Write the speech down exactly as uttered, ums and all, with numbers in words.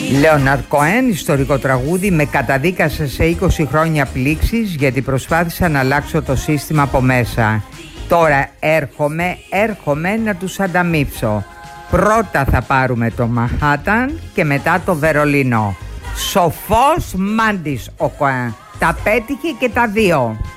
Λέοναρντ Κοέν, ιστορικό τραγούδι, με καταδίκασε σε είκοσι χρόνια πλήξης γιατί προσπάθησα να αλλάξω το σύστημα από μέσα. Τώρα έρχομαι, έρχομαι να τους ανταμείψω. Πρώτα θα πάρουμε το Μανχάταν και μετά το Βερολίνο. Σοφός μάντης ο Κοέν. Τα πέτυχε και τα δύο.